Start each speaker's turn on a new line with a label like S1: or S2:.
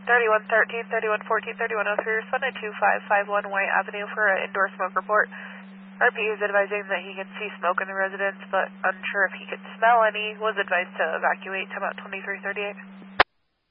S1: 3113, 3114, 3103, responded to 551 White Avenue for an indoor smoke report. RP is advising that he can see smoke in the residence, but unsure if he could smell any. Was advised to evacuate. Time out 2338.